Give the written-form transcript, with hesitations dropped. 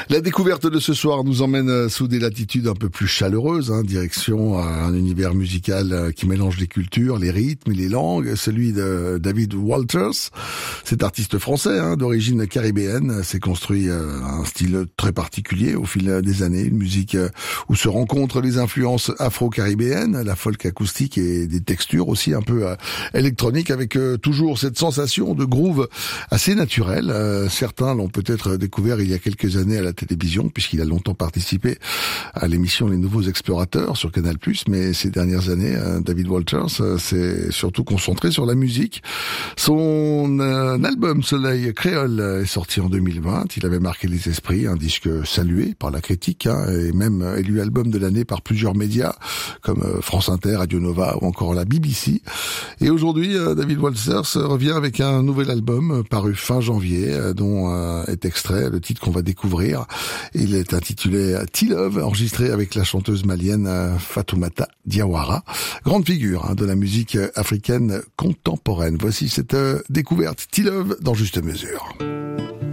La découverte de ce soir nous emmène sous des latitudes un peu plus chaleureuses, direction un univers musical qui mélange les cultures, les rythmes et les langues, celui de David Walters. Cet artiste français d'origine caribéenne s'est construit un style très particulier au fil des années, une musique où se rencontrent les influences afro-caribéennes, la folk acoustique et des textures aussi un peu électroniques avec toujours cette sensation de groove assez naturelle. Certains l'ont peut-être découvert il y a quelques années à la télévision, puisqu'il a longtemps participé à l'émission Les Nouveaux Explorateurs sur Canal+, mais ces dernières années, David Walters s'est surtout concentré sur la musique. Son album Soleil Créole est sorti en 2020, il avait marqué les esprits, un disque salué par la critique, et même élu album de l'année par plusieurs médias, comme France Inter, Radio Nova ou encore la BBC. Et aujourd'hui, David Walters revient avec un nouvel album paru fin janvier, dont est extrait le titre qu'on va découvrir. Il est intitulé T-Love, enregistré avec la chanteuse malienne Fatoumata Diawara, grande figure de la musique africaine contemporaine. Voici cette découverte T-Love dans Juste Mesure.